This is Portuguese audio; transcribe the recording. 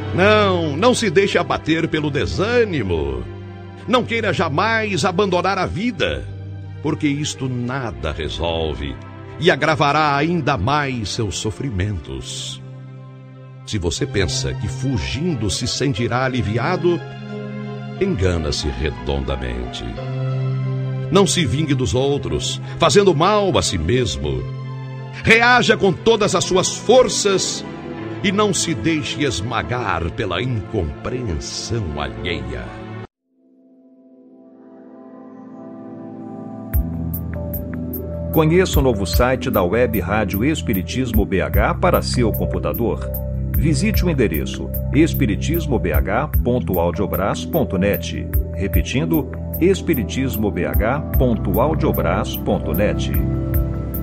Não se deixe abater pelo desânimo. Não queira jamais abandonar a vida, porque isto nada resolve e agravará ainda mais seus sofrimentos. Se você pensa que fugindo se sentirá aliviado, engana-se redondamente. Não se vingue dos outros, fazendo mal a si mesmo. Reaja com todas as suas forças e não se deixe esmagar pela incompreensão alheia. Conheça o novo site da Web Rádio Espiritismo BH para seu computador. Visite o endereço espiritismobh.audiobras.net. Repetindo, espiritismobh.audiobras.net.